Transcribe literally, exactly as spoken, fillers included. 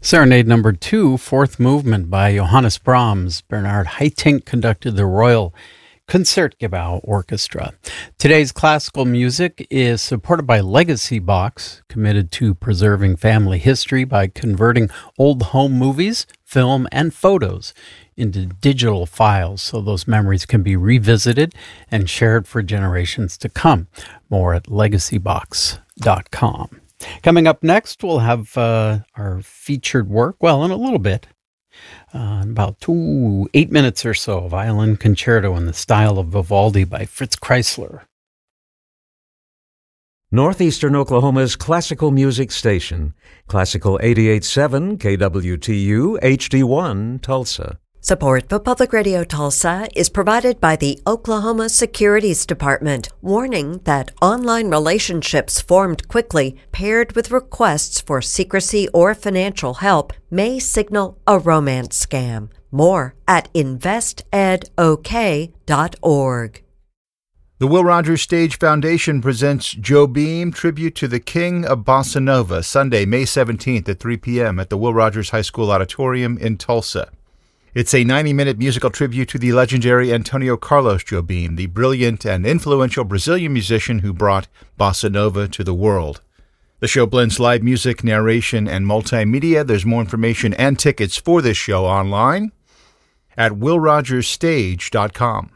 Serenade number two, fourth movement by Johannes Brahms. Bernard Haitink conducted the Royal Concertgebouw Orchestra. Today's classical music is supported by Legacy Box, committed to preserving family history by converting old home movies, film, and photos into digital files so those memories can be revisited and shared for generations to come. More at legacy box dot com. Coming up next, we'll have uh, our featured work, well, in a little bit, uh, in about two, eight minutes or so, Violin Concerto in the Style of Vivaldi by Fritz Kreisler. Northeastern Oklahoma's classical music station, Classical eighty-eight point seven K W T U H D one, Tulsa. Support for Public Radio Tulsa is provided by the Oklahoma Securities Department, warning that online relationships formed quickly, paired with requests for secrecy or financial help, may signal a romance scam. More at invest ed o k dot org. The Will Rogers Stage Foundation presents Jobim, Tribute to the King of Bossa Nova, Sunday, May seventeenth at three p.m. at the Will Rogers High School Auditorium in Tulsa. It's a ninety-minute musical tribute to the legendary Antonio Carlos Jobim, the brilliant and influential Brazilian musician who brought bossa nova to the world. The show blends live music, narration, and multimedia. There's more information and tickets for this show online at will rogers stage dot com.